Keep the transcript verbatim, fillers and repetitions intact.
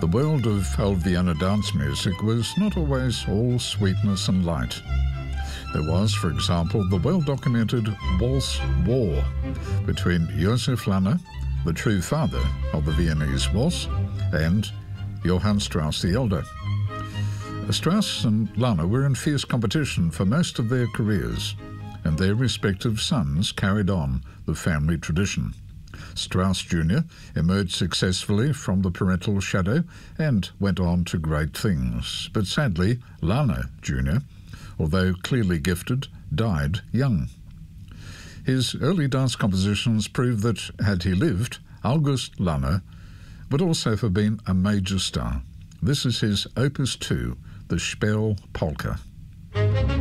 The world of old Vienna dance music was not always all sweetness and light. There was, for example, the well-documented Waltz War between Josef Lange, the true father of the Viennese waltz, and Johann Strauss the Elder. Strauss and Lange were in fierce competition for most of their careers, and their respective sons carried on the family tradition. Strauss Junior emerged successfully from the parental shadow and went on to great things. But sadly, Lange Junior, although clearly gifted, died young. His early dance compositions prove that, had he lived, August Lange would also have been a major star. This is his Opus two, the Spell Polka.